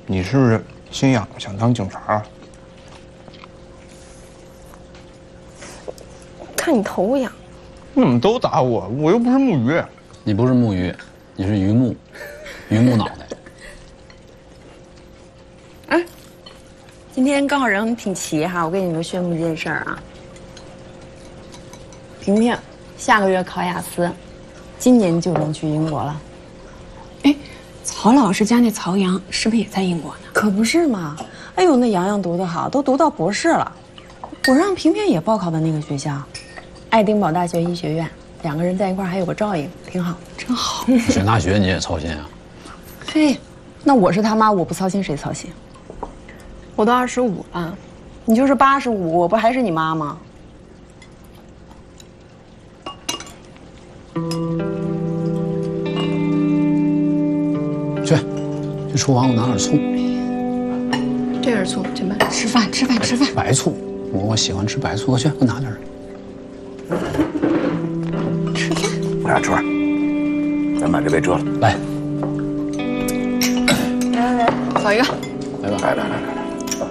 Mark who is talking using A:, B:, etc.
A: 你是不是心痒，想当警察啊？
B: 看你头痒。
A: 你怎么都打我？我又不是木鱼。
C: 你不是木鱼，你是榆木，榆木脑袋。
D: 哎，今天刚好人挺齐哈，我跟你们宣布一件事儿啊。萍萍下个月考雅思，今年就能去英国了。
B: 哎，曹老师家那曹阳是不是也在英国呢？
D: 可不是嘛！哎呦，那洋洋读得好，都读到博士了。我让萍萍也报考的那个学校，爱丁堡大学医学院，两个人在一块儿还有个照应，挺好，真好。
C: 选大学你也操心啊？
D: 嘿，那我是他妈，我不操心谁操心？
B: 我都25了，
D: 你就是85，我不还是你妈吗？
C: 去厨房给我拿点醋。
B: 这点醋，去吧，吃饭。
C: 白醋，我喜欢吃白醋。快去，给我拿点。
B: 吃饭。
E: 我俩吃饭，咱把这杯遮了。
C: 来，
B: 来，扫一个。
C: 来吧，
E: 来。